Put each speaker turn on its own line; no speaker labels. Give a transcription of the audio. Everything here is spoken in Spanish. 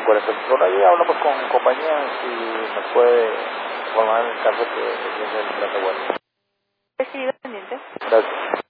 40. Por ahí hablamos con compañía si nos puede formar en el caso que llegue el trato bueno.
Sí, pendiente.
Gracias.